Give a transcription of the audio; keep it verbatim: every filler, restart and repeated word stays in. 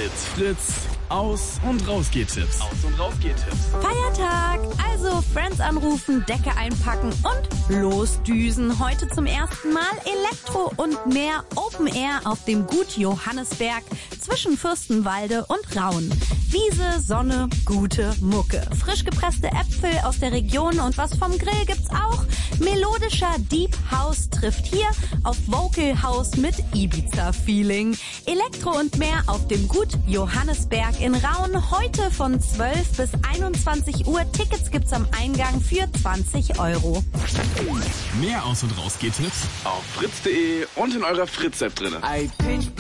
It's Fritz Aus- und Rausgehtipps. Aus- und Rausgehtipps. Feiertag, also Friends anrufen, Decke einpacken und losdüsen. Heute zum ersten Mal Elektro und mehr Open Air auf dem Gut Johannesberg zwischen Fürstenwalde und Rauen. Wiese, Sonne, gute Mucke. Frisch gepresste Äpfel aus der Region und was vom Grill gibt's auch. Melodischer Deep House trifft hier auf Vocal House mit Ibiza-Feeling. Elektro und mehr auf dem Gut Johannesberg in Rauen. Heute von zwölf bis einundzwanzig Uhr. Tickets gibt's am Eingang für zwanzig Euro. Mehr Aus- und Rausgehtipps auf fritz punkt de und in eurer Fritz-App drin.